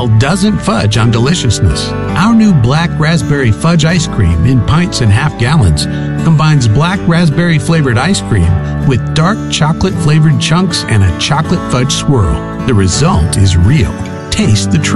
style doesn't fudge on deliciousness. Our new Black Raspberry Fudge ice cream in pints and half gallons combines black raspberry flavored ice cream with dark chocolate flavored chunks and a chocolate fudge swirl. The result is real. Taste the truth.